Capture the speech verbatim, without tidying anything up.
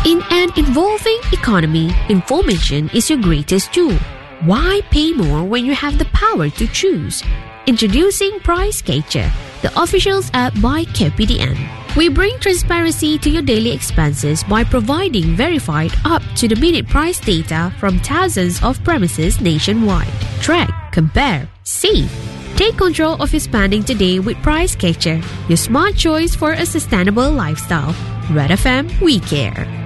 In an evolving economy, information is your greatest tool. Why pay more when you have the power to choose? Introducing Price Catcher, the officials app by K P D N. We bring transparency to your daily expenses by providing verified up-to-the-minute price data from thousands of premises nationwide. Track, compare, save. Take control of your spending today with Price Catcher, your smart choice for a sustainable lifestyle. Red F M, we care.